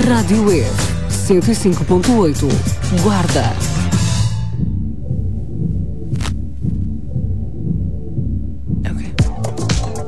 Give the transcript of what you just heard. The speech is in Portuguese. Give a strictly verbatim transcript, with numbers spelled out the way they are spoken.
Rádio Web cento e cinco ponto oito. Guarda.